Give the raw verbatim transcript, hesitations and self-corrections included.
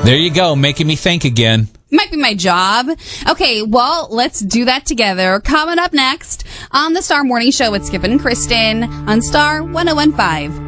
There you go, making me think again. Might be my job. Okay, well, let's do that together. Coming up next on the Star Morning Show with Skip and Kristen on Star one oh one five.